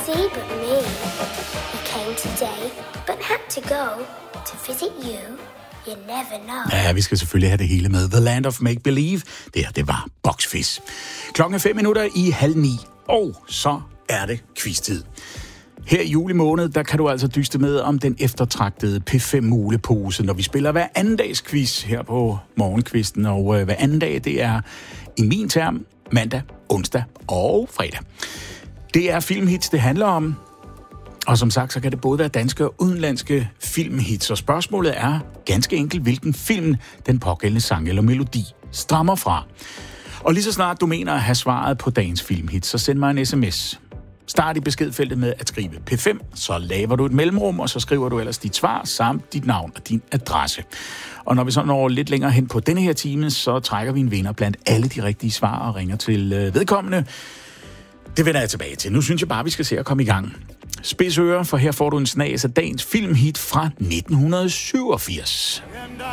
see but me. He came today, but had to go to visit you. You never know. Ja, vi skal selvfølgelig have det hele med. The Land of Make Believe. Det var Bugs Fizz. Klokken er 8:05, og så er det quiz-tid. Her i juli måned, der kan du altså dyste med om den eftertragtede P5-mulepose, når vi spiller hver anden dags quiz her på Morgenkvisten. Og hver anden dag, det er i min term mandag, onsdag og fredag. Det er filmhits, det handler om. Og som sagt, så kan det både være danske og udenlandske filmhits. Og spørgsmålet er ganske enkelt, hvilken film den pågældende sang eller melodi stammer fra. Og lige så snart du mener at have svaret på dagens filmhit, så send mig en sms. Start i beskedfeltet med at skrive P5, så laver du et mellemrum, og så skriver du ellers dit svar samt dit navn og din adresse. Og når vi så når lidt længere hen på denne her time, så trækker vi en vinder blandt alle de rigtige svar og ringer til vedkommende. Det vender jeg tilbage til. Nu synes jeg bare, vi skal se at komme i gang. Spids ører, for her får du en snas af dagens filmhit fra 1987.